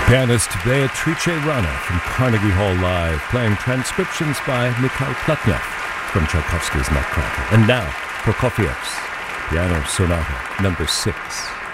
Pianist Beatrice Rana from Carnegie Hall Live, playing transcriptions by Mikhail Plotnev from Tchaikovsky's Nutcracker. And now, Prokofiev's Piano Sonata No. 6.